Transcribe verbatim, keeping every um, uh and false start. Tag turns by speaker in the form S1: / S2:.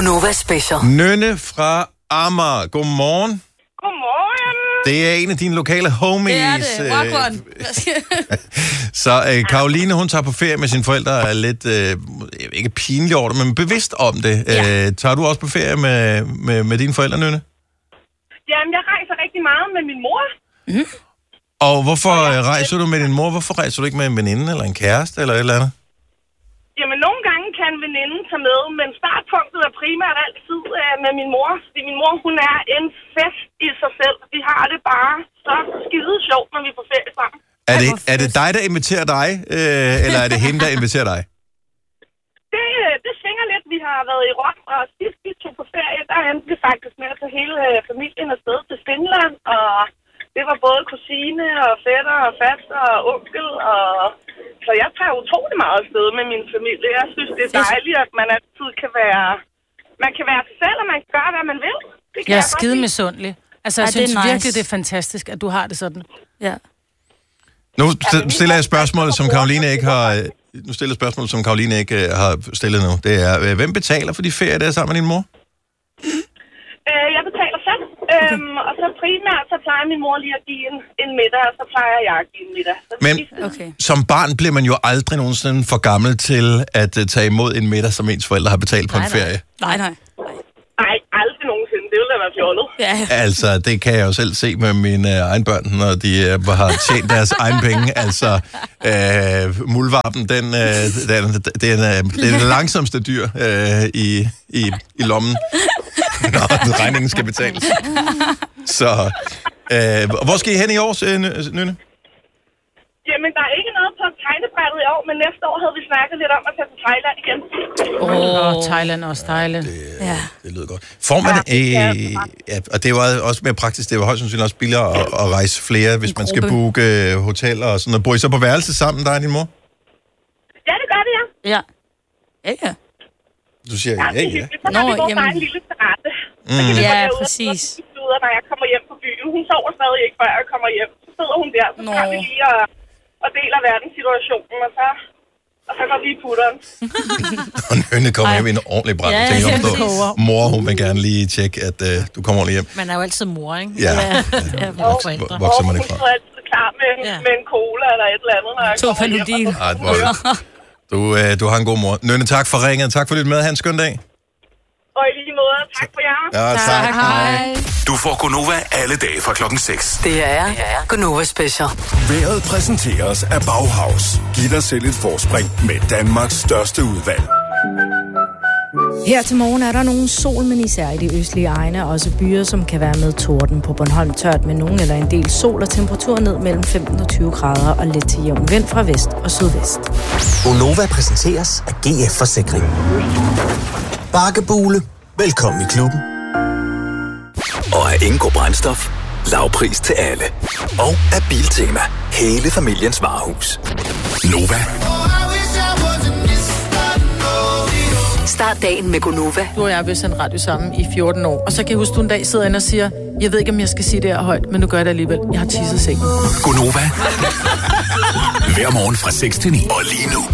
S1: Gonova Special.
S2: Nynne fra Amager. Godmorgen.
S3: Godmorgen.
S2: Det er en af dine lokale homies.
S4: Det er det. Walk on.
S2: Så øh, Karoline, hun tager på ferie med sine forældre, er lidt, øh, ikke pinlig over det, men bevidst om det. Ja. Øh, tager du også på ferie med, med, med dine forældre, Nynne?
S3: Jamen, jeg rejser rigtig meget med min mor.
S2: Mm. Og hvorfor øh, rejser du med din mor? Hvorfor rejser du ikke med en veninde eller en kæreste eller et eller andet?
S3: Jamen, nogle gange kan en veninde tage med, men startpunktet er primært altid øh, med min mor. Fordi min mor, hun er en fest i sig selv. Vi har det bare så skide sjovt, når vi er på ferie sammen.
S2: Er det, er det dig, der inviterer dig, øh, eller er det hende, der inviterer dig?
S3: Det, det svinger lidt. Vi har været i Rom, og sidst vi tog på ferie, der endte vi faktisk med at tage hele familien afsted til Finland. Og det var både kusine og fætter og faster og onkel. Og... Så jeg tager utrolig meget afsted med min familie. Jeg synes, det er dejligt, at man altid kan være... Man kan være sig selv, og man kan gøre, hvad man vil. Det kan
S4: jeg er
S3: jeg
S4: skide misundelig. Altså, jeg
S5: Ej,
S4: synes
S5: nice.
S4: virkelig, det er fantastisk, at du har det sådan.
S5: Ja.
S2: Nu stiller jeg spørgsmål, som Karoline ikke har... Nu stiller jeg spørgsmål, som Karoline ikke uh, har stillet nu. Det er, uh, hvem betaler for de ferier, der er sammen med din mor?
S3: Øh, jeg betaler selv. Okay. Øhm, og så primært, så plejer min mor lige at give en, en middag, og så plejer jeg at give en middag. Så
S2: Men
S5: Okay.
S2: som barn bliver man jo aldrig nogensinde for gammel til at uh, tage imod en middag, som ens forældre har betalt på
S5: Nej,
S2: en
S5: nej.
S2: ferie.
S5: Nej, nej.
S3: Nej, aldrig nogensinde. Det ville da være fjollet.
S5: Ja.
S2: Altså, det kan jeg jo selv se med mine uh, egne børn, når de uh, har tjent deres egen penge. Altså, uh, muldvarpen, den, uh, den, den, uh, det er det langsomste dyr uh, i, i, i lommen, når regningen skal betales. Så, uh, hvor skal I hen i år, Nynne?
S3: Jamen, der er ikke noget på tegnebrættet i år, men næste år havde vi snakket lidt om at tage til Thailand igen.
S4: Åh, oh, Thailand også Thailand.
S2: Det,
S5: Ja.
S2: det lyder godt. Får man,
S3: Ja, det er
S2: øh, ja, og det er jo også mere praktisk, det er jo højst sandsynligt også billigere at, at rejse flere, hvis man skal booke øh, hoteller og sådan noget. Bor I så på værelse sammen, dig og din mor?
S3: Ja, det gør vi, ja.
S5: Ja. Ja, ja.
S2: Du siger
S3: Ja,
S2: ja,
S3: det er
S2: ja.
S3: hyggeligt. Så har
S5: Nå,
S3: vi vores
S5: jamen.
S3: egen lille terrasse.
S2: Mm.
S3: Så kan vi gå
S5: Ja,
S3: derud og
S5: præcis.
S3: sidde og spise, når jeg kommer hjem på byen. Hun sover stadig ikke, før jeg kommer hjem. Så sidder hun der, så
S5: Nå.
S3: tager vi lige og, og deler verdenssituationen, og så, og så går vi i putteren.
S2: Og Nynne kommer hjem i en ordentlig brand.
S5: Ja,
S2: Ja, tænker,
S5: ja,
S2: hun,
S5: præcis.
S2: står, mor, hun vil gerne lige tjekke, at øh, du kommer ordentligt hjem.
S6: Man er jo altid mor, ikke?
S2: Ja,
S5: Ja.
S6: Ja,
S2: Hvor-
S6: vores forældre.
S2: vokser man
S3: Og
S2: ikke
S3: hun
S2: fra.
S3: sidder altid klar med,
S6: Ja.
S3: med en cola eller et eller andet, når jeg
S5: To
S3: kommer hjem.
S5: Panodil.
S3: og så-
S2: Ej, hvor er det. Du, øh, du har en god mor. Nynne, tak for ringet. Tak for lidt med. Ha' en skøn dag.
S3: Og i lige måde, tak for jer.
S2: Ja, tak.
S5: Tak, hej.
S7: Du får Gonova alle dage fra klokken seks.
S1: Det er Gonova Special.
S7: Vejret præsenteres af Bauhaus. Giv dig selv et forspring med Danmarks største udvalg.
S8: Her til morgen er der nogen sol, men især i de østlige egne også byer, som kan være med torden. På Bornholm tørt med nogen eller en del sol og temperatur ned mellem femten og tyve grader og let til jævn vind fra vest og sydvest.
S9: Gonova præsenteres af G F Forsikring. Bakkebule. Velkommen i klubben.
S7: Og af Ingo Brændstof. Lavpris til alle. Og af Biltema. Hele familiens varehus. Nova.
S1: Start dagen med Gonova.
S4: Du og jeg har vist en radio sammen i fjorten år. Og så kan jeg huske, du en dag sidder inde og siger, jeg ved ikke, om jeg skal sige det her højt, men nu gør jeg det alligevel. Jeg har tisset sengen.
S7: Gonova. Hver morgen fra seks til ni. Og lige nu.